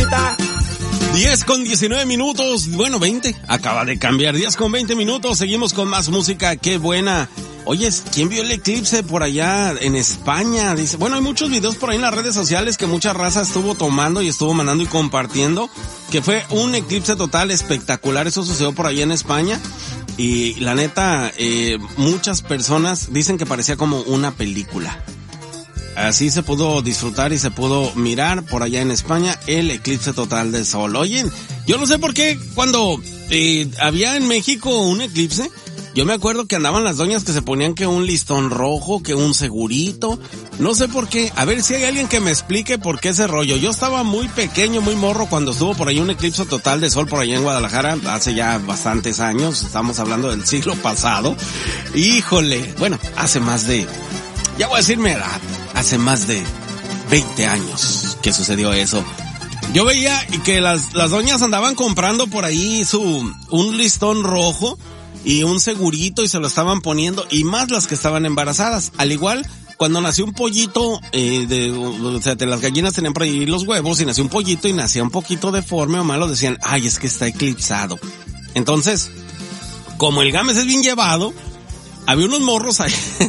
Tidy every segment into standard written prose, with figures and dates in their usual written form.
mamacita. 10:19, bueno 20, acaba de cambiar, 10:20, seguimos con más música, qué buena. Oye, ¿quién vio el eclipse por allá en España? Dice, bueno, hay muchos videos por ahí en las redes sociales que mucha raza estuvo tomando y estuvo mandando y compartiendo, que fue un eclipse total espectacular, eso sucedió por allá en España. Y la neta, muchas personas dicen que parecía como una película. Así se pudo disfrutar y se pudo mirar por allá en España el eclipse total del sol. Oye, yo no sé por qué cuando había en México un eclipse, yo me acuerdo que andaban las doñas que se ponían que un listón rojo, que un segurito. No sé por qué. A ver si hay alguien que me explique por qué ese rollo. Yo estaba muy pequeño, muy morro cuando estuvo por ahí un eclipse total de sol por allá en Guadalajara, hace ya bastantes años. Estamos hablando del siglo pasado. Híjole, bueno, hace más de, ya voy a decir mi edad, hace más de 20 años que sucedió eso. Yo veía que las doñas andaban comprando por ahí un listón rojo y un segurito y se lo estaban poniendo, y más las que estaban embarazadas. Al igual, cuando nació un pollito, de las gallinas tenían por ahí los huevos, y nació un pollito y nacía un poquito deforme o malo, decían, ay, es que está eclipsado. Entonces, como el Gámez es bien llevado, había unos morros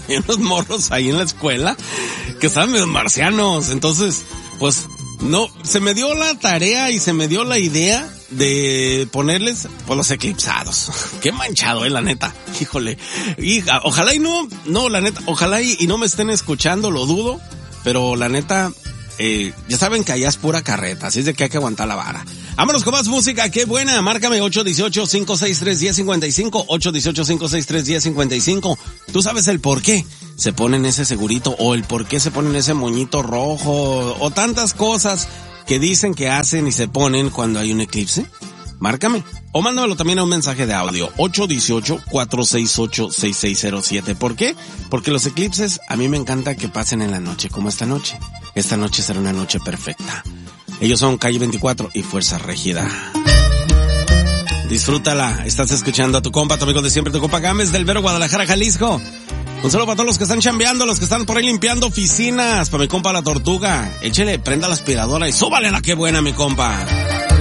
ahí en la escuela que estaban medio marcianos. Entonces, pues, no, se me dio la tarea y se me dio la idea de ponerles, pues, los eclipsados. Qué manchado, la neta. Híjole. Ojalá y no, la neta, ojalá y no me estén escuchando, lo dudo, pero la neta, ya saben que allá es pura carreta, así es de que hay que aguantar la vara. Vámonos con más música, qué buena. Márcame 818-563-1055, 818-563-1055. Tú sabes el por qué se ponen ese segurito, o el por qué se ponen ese moñito rojo, o tantas cosas que dicen que hacen y se ponen cuando hay un eclipse. Márcame, o mándamelo también a un mensaje de audio, 818-468-6607. ¿Por qué? Porque los eclipses a mí me encanta que pasen en la noche, como esta noche. Esta noche será una noche perfecta. Ellos son Calle 24 y Fuerza Régida. Disfrútala, estás escuchando a tu compa, tu amigo de siempre, tu compa Gámez del Vero, Guadalajara, Jalisco. Un saludo para todos los que están chambeando, los que están por ahí limpiando oficinas, para mi compa La Tortuga. Échele, prenda la aspiradora y súbale la que buena, mi compa.